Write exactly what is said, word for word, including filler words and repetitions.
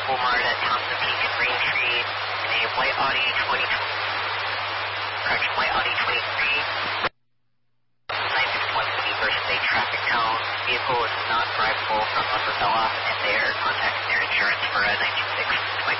Walmart at Thompson Peak and Green Street in a white Audi twenty, correction, white Audi twenty-three. nine six one C versus a traffic cone. Vehicle is not drivable from Upper Bella, and they are contacting their insurance for a nineteen six.